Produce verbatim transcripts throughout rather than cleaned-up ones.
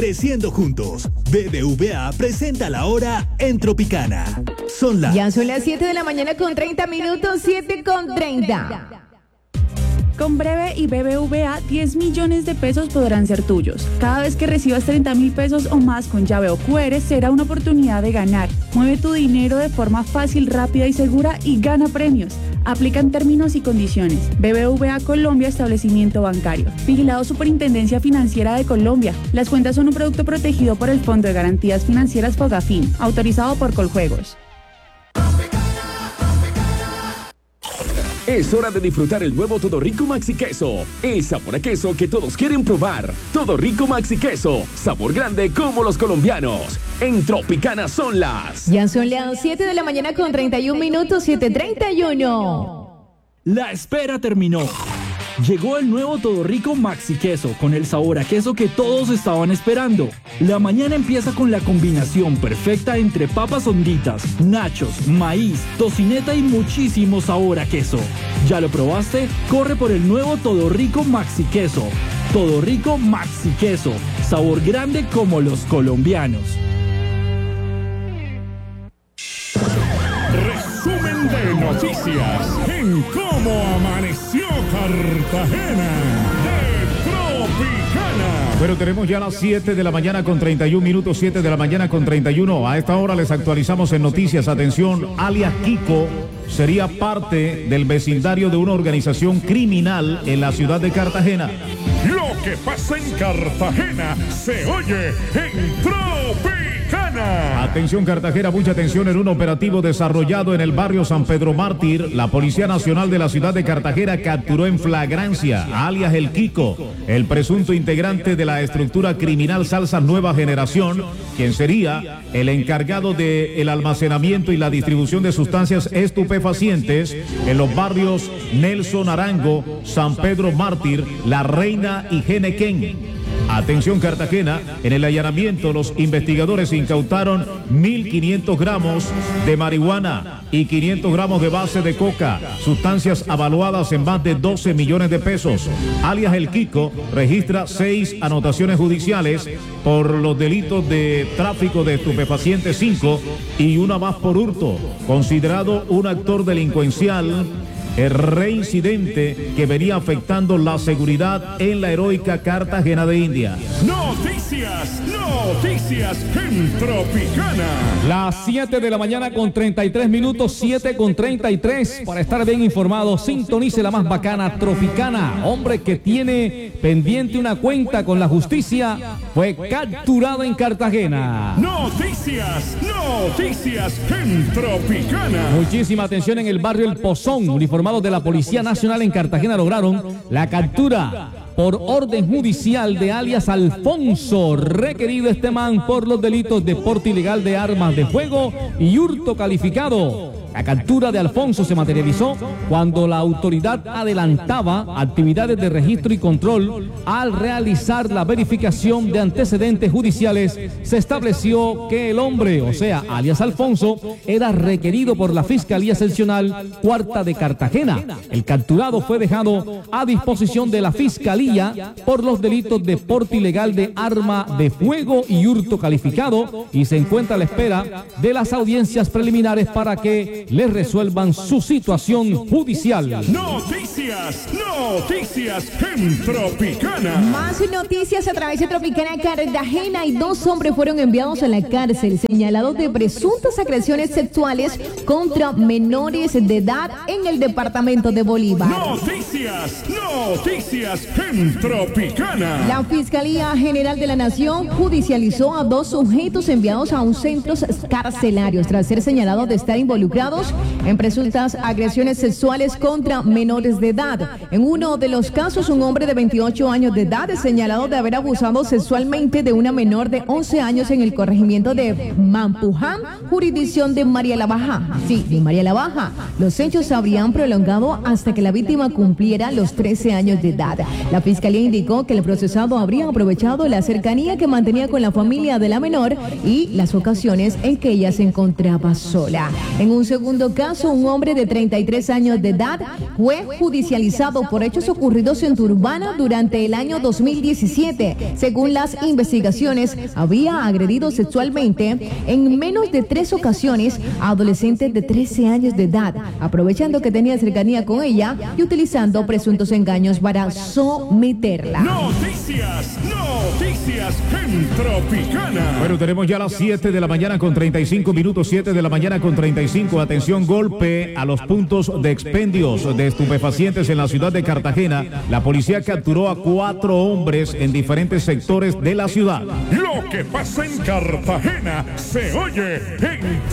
Creciendo juntos. B B V A presenta la hora en Tropicana. Son las... Ya son las siete de la mañana con treinta minutos, siete con treinta. Con Breve y B B V A, diez millones de pesos podrán ser tuyos. Cada vez que recibas treinta mil pesos o más con llave o Q R, será una oportunidad de ganar. Mueve tu dinero de forma fácil, rápida y segura y gana premios. Aplican términos y condiciones. B B V A Colombia, establecimiento bancario. Vigilado Superintendencia Financiera de Colombia. Las cuentas son un producto protegido por el Fondo de Garantías Financieras Fogafín, autorizado por Coljuegos. Es hora de disfrutar el nuevo Todo Rico Maxi Queso. El sabor a queso que todos quieren probar. Todo Rico Maxi Queso. Sabor grande como los colombianos. En Tropicana son las... Ya son las siete de la mañana con treinta y un minutos, siete treinta y uno. La espera terminó. Llegó el nuevo Todo Rico Maxi Queso con el sabor a queso que todos estaban esperando. La mañana empieza con la combinación perfecta entre papas honditas, nachos, maíz, tocineta y muchísimo sabor a queso. ¿Ya lo probaste? Corre por el nuevo Todo Rico Maxi Queso. Todo Rico Maxi Queso. Sabor grande como los colombianos. Resumen de noticias en cómo amaneció Cartagena de Tropicana. Bueno, tenemos ya las siete de la mañana con treinta y un minutos, siete de la mañana con treinta y uno. A esta hora les actualizamos en noticias. Atención, alias Kiko sería parte del vecindario de una organización criminal en la ciudad de Cartagena. Lo que pasa en Cartagena se oye en Tropicana. Atención Cartagena, mucha atención en un operativo desarrollado en el barrio San Pedro Mártir. La Policía Nacional de la ciudad de Cartagena capturó en flagrancia a alias El Kiko, el presunto integrante de la estructura criminal Salsa Nueva Generación, quien sería el encargado del almacenamiento y la distribución de sustancias estupefacientes en los barrios Nelson Arango, San Pedro Mártir, La Reina y Genequén. Atención Cartagena, en el allanamiento los investigadores incautaron mil quinientos gramos de marihuana y quinientos gramos de base de coca, sustancias avaluadas en más de doce millones de pesos. Alias El Kiko registra seis anotaciones judiciales por los delitos de tráfico de estupefacientes cinco y una más por hurto, considerado un actor delincuencial. El reincidente que venía afectando la seguridad en la heroica Cartagena de Indias. Noticias, noticias en Tropicana. Las siete de la mañana con treinta y tres minutos, siete con treinta y tres. Para estar bien informado, sintonice la más bacana, Tropicana. Hombre que tiene pendiente una cuenta con la justicia fue capturado en Cartagena. Noticias, noticias en Tropicana. Muchísima atención en el barrio El Pozón. Uniformados de la Policía Nacional en Cartagena lograron la captura por orden judicial de alias Alfonso, requerido este man por los delitos de porte ilegal de armas de fuego y hurto calificado. La captura de Alfonso se materializó cuando la autoridad adelantaba actividades de registro y control. Al realizar la verificación de antecedentes judiciales, se estableció que el hombre, o sea, alias Alfonso, era requerido por la Fiscalía Seccional Cuarta de Cartagena. El capturado fue dejado a disposición de la Fiscalía por los delitos de porte ilegal de arma de fuego y hurto calificado y se encuentra a la espera de las audiencias preliminares para que les resuelvan su situación judicial. Noticias, noticias en Tropicana. Más noticias a través de Tropicana Cartagena y dos hombres fueron enviados a la cárcel señalados de presuntas agresiones sexuales contra menores de edad en el departamento de Bolívar. Noticias, noticias en Tropicana. La Fiscalía General de la Nación judicializó a dos sujetos enviados a un centro carcelario tras ser señalados de estar involucrados en presuntas agresiones sexuales contra menores de edad. En uno de los casos, un hombre de veintiocho años de edad es señalado de haber abusado sexualmente de una menor de once años en el corregimiento de Mampuján, jurisdicción de María la Baja. Sí, de María la Baja. Los hechos se habrían prolongado hasta que la víctima cumpliera los trece años de edad. La Fiscalía indicó que el procesado habría aprovechado la cercanía que mantenía con la familia de la menor y las ocasiones en que ella se encontraba sola. En un segundo segundo caso, un hombre de treinta y tres años de edad fue judicializado por hechos ocurridos en Turbana durante el año dos mil diecisiete. Según las investigaciones, había agredido sexualmente en menos de tres ocasiones a adolescentes de trece años de edad, aprovechando que tenía cercanía con ella y utilizando presuntos engaños para someterla. Noticias, noticias en Tropicana. Bueno, tenemos ya las siete de la mañana con treinta y cinco minutos, siete de la mañana con treinta y cinco. Atención, golpe a los puntos de expendios de estupefacientes en la ciudad de Cartagena. La policía capturó a cuatro hombres en diferentes sectores de la ciudad. Lo que pasa en Cartagena se oye en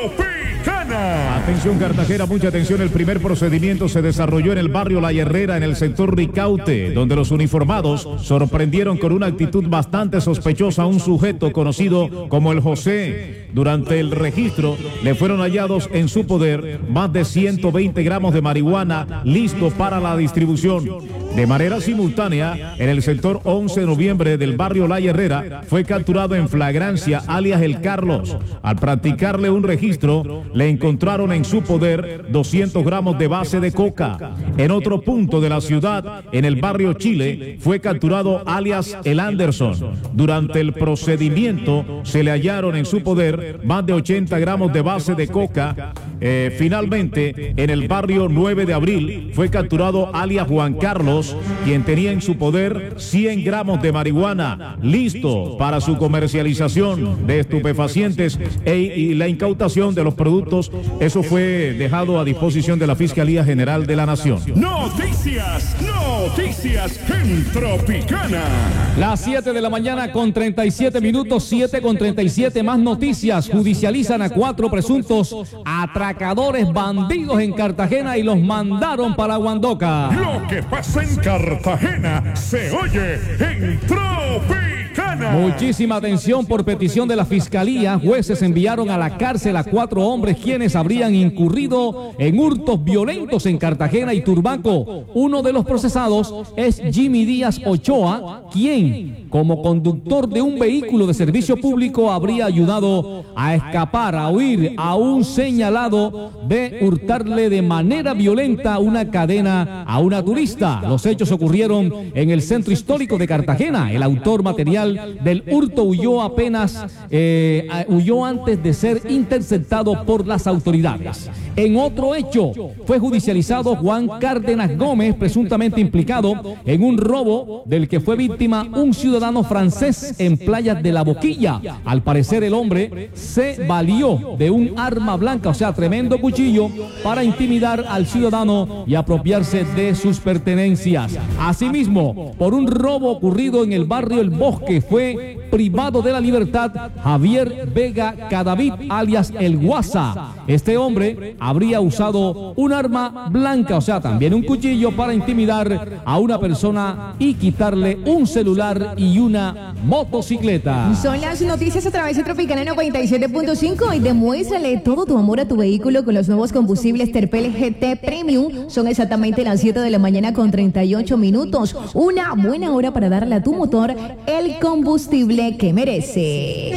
Tropicana. Atención Cartagena, mucha atención. El primer procedimiento se desarrolló en el barrio La Herrera, en el sector Ricaute, donde los uniformados sorprendieron con una actitud bastante sospechosa a un sujeto conocido como el José. Durante el registro le fueron hallados en su poder más de ciento veinte gramos de marihuana listo para la distribución. De manera simultánea, en el sector once de noviembre del barrio La Herrera, fue capturado en flagrancia alias El Carlos. Al practicarle un registro, le encontraron en su poder doscientos gramos de base de coca. En otro punto de la ciudad, en el barrio Chile, fue capturado alias El Anderson. Durante el procedimiento, se le hallaron en su poder más de ochenta gramos de base de coca. Eh, finalmente, en el barrio nueve de abril, fue capturado alias Juan Carlos, quien tenía en su poder cien gramos de marihuana, listo para su comercialización de estupefacientes e, y la incautación de los productos. Eso fue dejado a disposición de la Fiscalía General de la Nación. Noticias, noticias en Tropicana. Las siete de la mañana con treinta y siete minutos, siete con treinta y siete, más noticias. Judicializan a cuatro presuntos atracadores bandidos en Cartagena y los mandaron para Guandoca. Lo que pasa en Cartagena se oye en Tropicana. Muchísima atención. Por petición de la Fiscalía, jueces enviaron a la cárcel a cuatro hombres quienes habrían incurrido en hurtos violentos en Cartagena y Turbaco. Uno de los procesados es Jimmy Díaz Ochoa, quien, como conductor de un vehículo de servicio público, habría ayudado a escapar, a huir a un señalado de hurtarle de manera violenta una cadena a una turista. Los hechos ocurrieron en el centro histórico de Cartagena. El autor material del hurto huyó apenas, eh, huyó antes de ser interceptado por las autoridades. En otro hecho, fue judicializado Juan Cárdenas Gómez, presuntamente implicado en un robo del que fue víctima un ciudadano francés en playas de La Boquilla. Al parecer, el hombre se valió de un arma blanca, o sea, tremendo cuchillo, para intimidar al ciudadano y apropiarse de sus pertenencias. Asimismo, por un robo ocurrido en el barrio El Bosque, fue privado de la libertad Javier Vega Cadavid, alias El Guasa. Este hombre habría usado un arma blanca, o sea, también un cuchillo, para intimidar a una persona y quitarle un celular y una motocicleta. Son las noticias a través de Tropicana noventa y siete punto cinco y demuéstrale todo tu amor a tu vehículo con los nuevos combustibles Terpel G T Premium. Son exactamente las siete de la mañana con treinta y ocho minutos. Una buena hora para darle a tu motor el combustible que merece.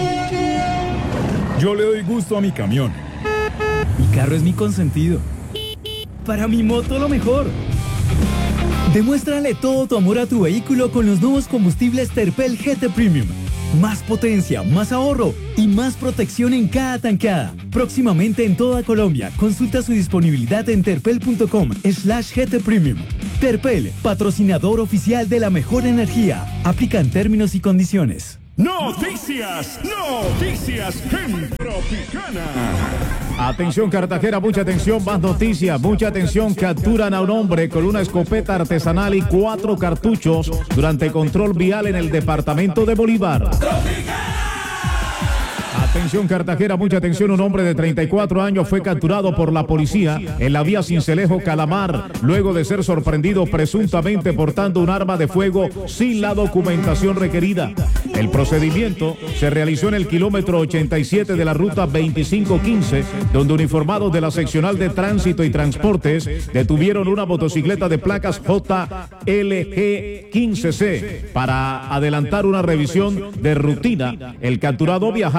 Yo le doy gusto a mi camión. Mi carro es mi consentido. Para mi moto lo mejor. Demuéstrale todo tu amor a tu vehículo con los nuevos combustibles Terpel G T Premium. Más potencia, más ahorro y más protección en cada tankada. Próximamente en toda Colombia. Consulta su disponibilidad en terpel.com slash GT Premium. Terpel, patrocinador oficial de la mejor energía. Aplican términos y condiciones. Noticias, noticias en Tropicana. Atención Cartagena, mucha atención, más noticias, mucha atención. Capturan a un hombre con una escopeta artesanal y cuatro cartuchos durante control vial en el departamento de Bolívar. Atención Cartagena, mucha atención. Un hombre de treinta y cuatro años fue capturado por la policía en la vía Cincelejo Calamar, luego de ser sorprendido presuntamente portando un arma de fuego sin la documentación requerida. El procedimiento se realizó en el kilómetro ochenta y siete de la ruta veinticinco quince, donde uniformados de la seccional de tránsito y transportes detuvieron una motocicleta de placas J L G quince C para adelantar una revisión de rutina. El capturado viajaba con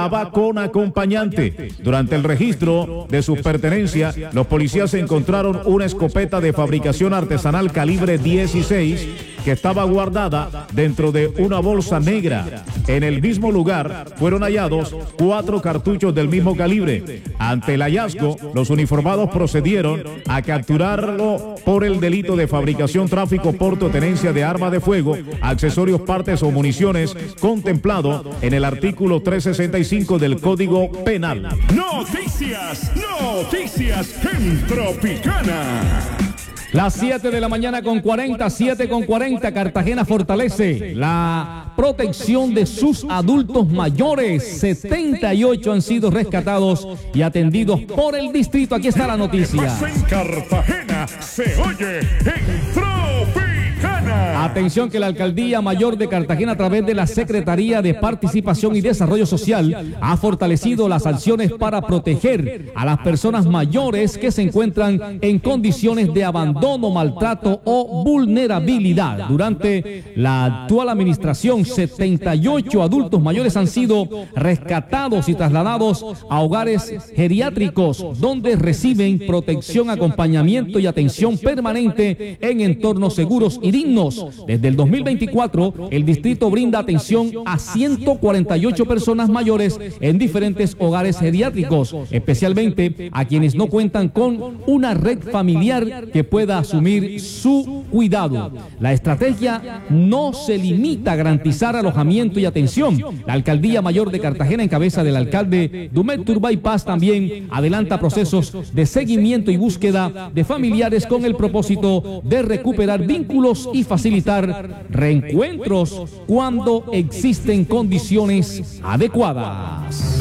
con acompañante. Durante el registro de sus pertenencias, los policías encontraron una escopeta de fabricación artesanal calibre dieciséis que estaba guardada dentro de una bolsa negra. En el mismo lugar fueron hallados cuatro cartuchos del mismo calibre. Ante el hallazgo, los uniformados procedieron a capturarlo por el delito de fabricación, tráfico, porte o tenencia de arma de fuego, accesorios, partes o municiones contemplado en el artículo trescientos sesenta y cinco del Código Penal. Noticias, noticias en Tropicana. Las siete de la mañana con cuarenta, siete con cuarenta, Cartagena fortalece la protección de sus adultos mayores. setenta y ocho han sido rescatados y atendidos por el distrito. Aquí está la noticia. En Cartagena se oye en Tropicana. Atención que la Alcaldía Mayor de Cartagena, a través de la Secretaría de Participación y Desarrollo Social, ha fortalecido las acciones para proteger a las personas mayores que se encuentran en condiciones de abandono, maltrato o vulnerabilidad. Durante la actual administración, setenta y ocho adultos mayores han sido rescatados y trasladados a hogares geriátricos donde reciben protección, acompañamiento y atención permanente en entornos seguros y dignos. Desde el dos mil veinticuatro, el distrito brinda atención a ciento cuarenta y ocho personas mayores en diferentes hogares geriátricos, especialmente a quienes no cuentan con una red familiar que pueda asumir su cuidado. La estrategia no se limita a garantizar alojamiento y atención. La Alcaldía Mayor de Cartagena, en cabeza del alcalde Dumet Turbay Paz, también adelanta procesos de seguimiento y búsqueda de familiares con el propósito de recuperar vínculos y facilitar reencuentros cuando existen condiciones adecuadas.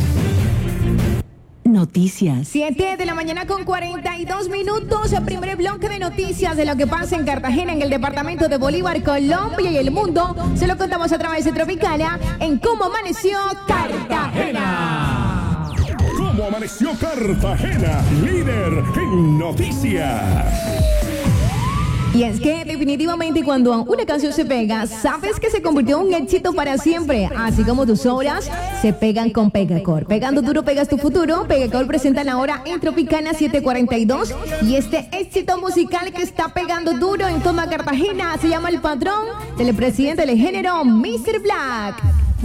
Noticias. siete de la mañana con cuarenta y dos minutos. El primer bloque de noticias de lo que pasa en Cartagena, en el departamento de Bolívar, Colombia y el mundo. Se lo contamos a través de Tropicana en Cómo Amaneció Cartagena. Cómo Amaneció Cartagena, líder en noticias. Y es que definitivamente cuando una canción se pega, sabes que se convirtió en un éxito para siempre. Así como tus obras se pegan con Pegacor. Pegando duro, pegas tu futuro. Pegacor presenta la hora en Tropicana siete cuarenta y dos. Y este éxito musical que está pegando duro en toda Cartagena se llama El Patrón del presidente del género, mister Black.